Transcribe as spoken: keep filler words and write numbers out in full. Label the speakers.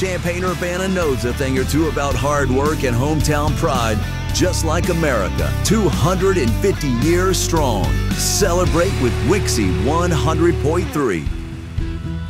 Speaker 1: Champaign-Urbana knows a thing or two about hard work and hometown pride, just like America, two hundred fifty years strong. Celebrate with Wixie one hundred point three.